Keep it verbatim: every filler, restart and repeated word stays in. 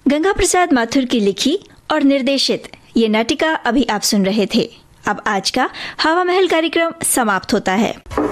गंगा प्रसाद माथुर की लिखी और निर्देशित ये नाटिका अभी आप सुन रहे थे। अब आज का हवा महल कार्यक्रम समाप्त होता है।